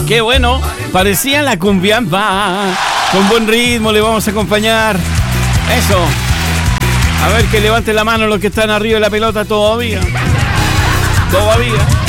Qué bueno, parecía la cumbiamba. Con buen ritmo le vamos a acompañar. Eso. A ver, que levante la mano los que están arriba de la pelota todavía. Todavía.